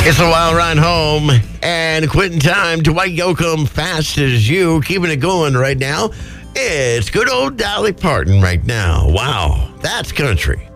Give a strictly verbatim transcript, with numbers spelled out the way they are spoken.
It's a wild ride home, and quitting time, Dwight Yoakam, Fast as You, keeping it going right now. It's good old Dolly Parton right now. Wow, that's country.